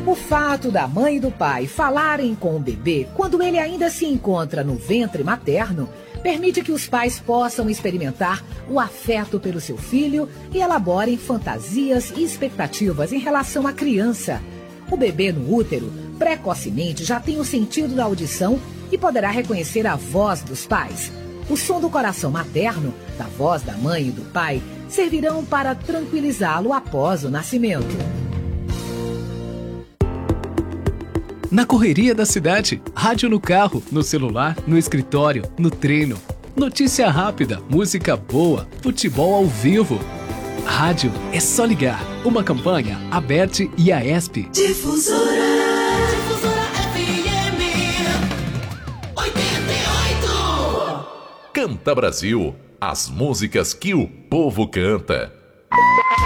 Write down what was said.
O fato da mãe e do pai falarem com o bebê quando ele ainda se encontra no ventre materno permite que os pais possam experimentar o afeto pelo seu filho e elaborem fantasias e expectativas em relação à criança. O bebê no útero, precocemente, já tem o sentido da audição e poderá reconhecer a voz dos pais. O som do coração materno, da voz da mãe e do pai, servirão para tranquilizá-lo após o nascimento. Na correria da cidade, rádio no carro, no celular, no escritório, no treino. Notícia rápida, música boa, futebol ao vivo. Rádio é só ligar. Uma campanha, Aberte e Aesp. Difusora FM 88. Canta Brasil, as músicas que o povo canta.